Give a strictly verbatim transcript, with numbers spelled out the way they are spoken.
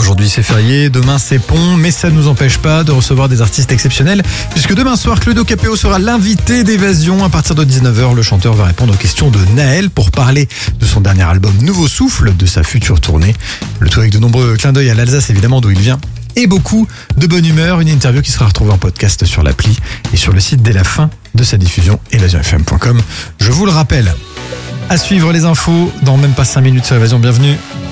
Aujourd'hui c'est férié, demain c'est pont, mais ça ne nous empêche pas de recevoir des artistes exceptionnels, puisque demain soir, Claudio Capéo sera l'invité d'Évasion. À partir de dix-neuf heures, le chanteur va répondre aux questions de Naël pour parler de son dernier album Nouveau Souffle, de sa future tournée. Le tout avec de nombreux clins d'œil à l'Alsace, évidemment, d'où il vient, et beaucoup de bonne humeur. Une interview qui sera retrouvée en podcast sur l'appli et sur le site dès la fin de sa diffusion, évasion f m point com. Je vous le rappelle. À suivre les infos dans même pas cinq minutes sur Évasion. Bienvenue.